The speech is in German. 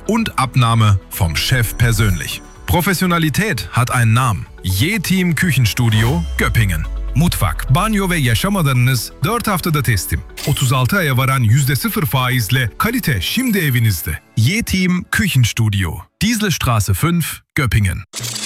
und Abnahme vom Chef persönlich. Professionalität hat einen Namen. Yetiim Küchenstudio Göppingen. Mutfak, banyo ve yaşam alanınız 4 haftada teslim. 36 aya varan %0 faizle kalite şimdi evinizde. Yetiim Küchenstudio. Dieselstraße 5, Göppingen.